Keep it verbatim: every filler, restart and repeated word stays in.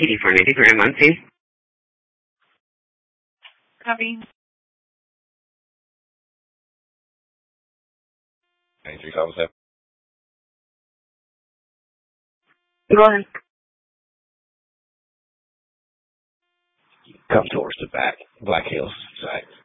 P D four ninety-three, I'm on scene. Copy. ninety-three, five oh seven. Go ahead. Come towards the back. Black Hills side.